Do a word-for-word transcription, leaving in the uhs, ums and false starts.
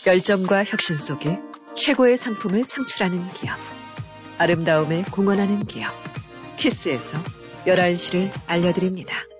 열정과 혁신 속에 최고의 상품을 창출하는 기업. 아름다움에 공헌하는 기업. 키스에서 열한 시를 알려드립니다.